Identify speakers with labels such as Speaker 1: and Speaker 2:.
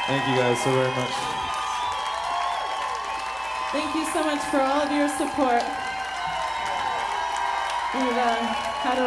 Speaker 1: Thank you guys so very much.
Speaker 2: Thank you so much for all of your support. We've had a